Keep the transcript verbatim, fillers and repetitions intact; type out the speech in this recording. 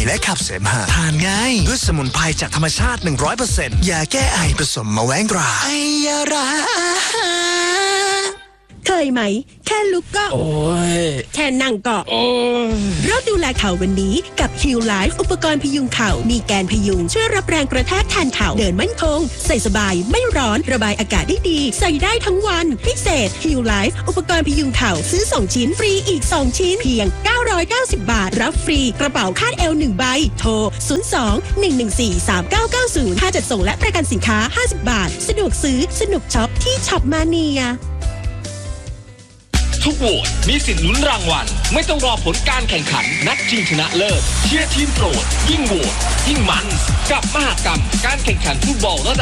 และขับเสมหะทานง่ายด้วยสมุนไพรจากธรรมชาติ หนึ่งร้อยเปอร์เซ็นต์ ยาแก้ไอผสมมะแว้งตราไอยาราเคยไหมแค่ลุกก็โอ้ยแค่นั่งก็โอ้ยเราดูแลเข่าวันนี้กับ Heal Life อุปกรณ์พยุงเข่ามีแกนพยุงช่วยรับแรงกระแทกแทนเข่าเดินมั่นคงใส่สบายไม่ร้อนระบายอากาศได้ดีใส่ได้ทั้งวันพิเศษ Heal Life อุปกรณ์พยุงเข่าซื้อสองชิ้นฟรีอีกสองชิ้นเพียงเก้าร้อยเก้าสิบบาทรับฟรีกระเป๋าคาดเอวหนึ่งใบโทรศูนย์ สอง หนึ่ง หนึ่ง สี่ สาม เก้า เก้า ศูนย์ค่าจัดส่งและประกันสินค้าห้าสิบบาทสะดวกซื้อสนุกช็อปที่ช็อปมาเนียทุกโหวตมีสิทธิ์ลุ้นรางวัลไม่ต้องรอผลการแข่งขันนัดชิงชนะเลิศเชียร์ทีมโปรดยิ่งโหวตยิ่งมันกับมหกรรมการแข่งขันฟุตบอลระดับ